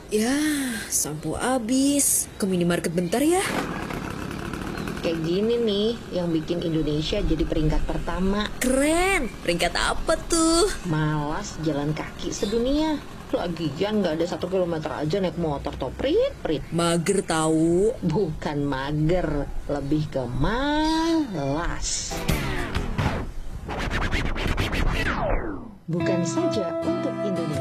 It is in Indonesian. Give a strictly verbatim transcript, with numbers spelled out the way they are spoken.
Ya, sampo habis. Ke minimarket bentar ya. Kayak gini nih yang bikin Indonesia jadi peringkat pertama. Keren. Peringkat apa tuh? Malas jalan kaki sedunia. Lagian gak ada satu kilometer aja naik motor toh, prit, prit. Mager tahu. Bukan mager, lebih ke malas. Bukan saja untuk Indonesia.